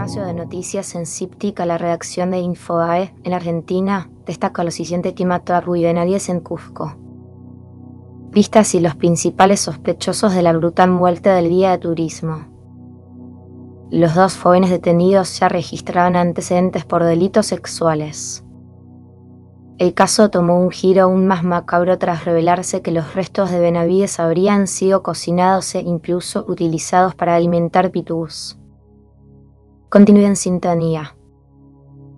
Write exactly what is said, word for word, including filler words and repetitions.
espacio de noticias en Cíptica, la redacción de Infobae en Argentina destaca lo siguiente tema tabú y Benavides en Cusco. Pistas y los principales sospechosos de la brutal muerte del guía de turismo. Los dos jóvenes detenidos ya registraban antecedentes por delitos sexuales. El caso tomó un giro aún más macabro tras revelarse que los restos de Benavides habrían sido cocinados e incluso utilizados para alimentar pitús. Continúe en sintonía.